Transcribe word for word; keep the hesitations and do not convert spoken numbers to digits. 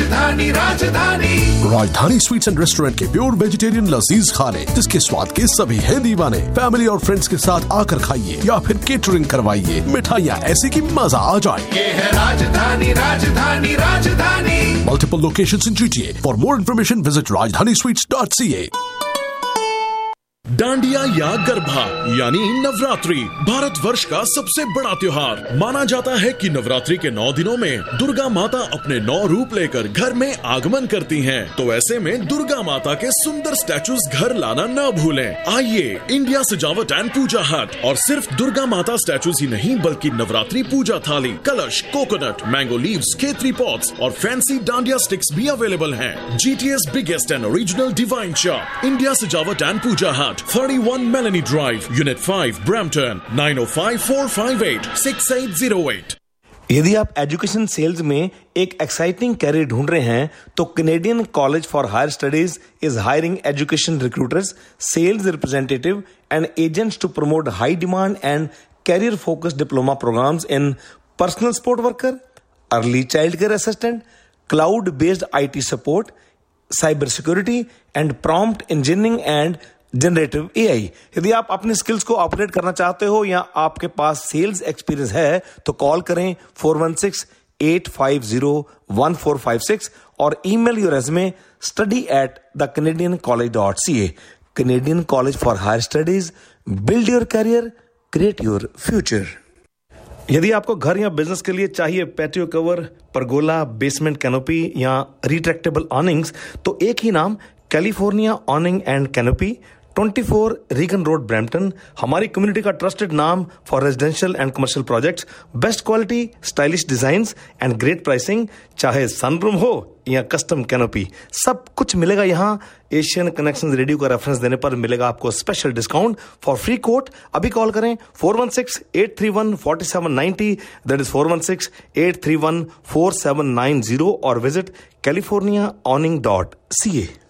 राजधानी राजधानी राजधानी स्वीट्स एंड रेस्टोरेंट के प्योर वेजिटेरियन लजीज खाने, जिसके स्वाद के सभी हैं दीवाने। फैमिली और फ्रेंड्स के साथ आकर खाइए या फिर केटरिंग करवाइए। मिठाइयाँ ऐसी कि मजा आ जाए। ये है राजधानी राजधानी राजधानी। Multiple locations in GTA. For more information visit राजधानी स्वीट्स डॉट सी ए। डांडिया या गरबा यानी नवरात्रि भारत वर्ष का सबसे बड़ा त्योहार माना जाता है कि नवरात्रि के नौ दिनों में दुर्गा माता अपने नौ रूप लेकर घर में आगमन करती हैं। तो ऐसे में दुर्गा माता के सुंदर स्टैचूज घर लाना न भूलें। आइए इंडिया सजावट एंड पूजा हट और सिर्फ दुर्गा माता स्टैचूज ही नहीं बल्कि नवरात्रि पूजा थाली, कलश, coconut, mango leaves, Khetri pots और फैंसी डांडिया स्टिक्स भी अवेलेबल हैं। GTS biggest and original divine shop India सजावट एंड पूजा हट, thirty-one Melanie Drive, Unit five, Brampton, nine oh five, four five eight, six eight zero eight. यदि आप education sales में एक exciting career ढूंढ रहे हैं तो Canadian college for higher studies is hiring education recruiters, sales representative and agents to promote high demand and career focused diploma programmes in personal support worker, early child care assistant, cloud based IT support, cyber security and prompt engineering and generative AI. यदि आप अपने skills को upgrade करना चाहते हो या आपके पास sales experience है तो कॉल करें four one six, eight five zero, one four five six और email your resume study at the Canadian college dot C A. Canadian college for higher studies, build your career, create your future. यदि आपको घर या business के लिए चाहिए patio cover, pergola, basement canopy या retractable ऑनिंग्स तो एक ही नाम, कैलिफोर्निया ऑनिंग एंड कैनोपी, चौबीस रीगन रोड, ब्रैम्पटन। हमारी कम्युनिटी का ट्रस्टेड नाम for residential and commercial projects, best quality, stylish designs and great pricing. चाहे सनरूम हो या कस्टम कैनोपी, सब कुछ मिलेगा यहाँ। एशियन कनेक्शन रेडियो का रेफरेंस देने पर मिलेगा आपको special discount. For free coat अभी कॉल करें four one six, eight three one, four seven nine zero, that is four one six, eight three one, four seven nine zero और visit California ऑनिंग dot C ए।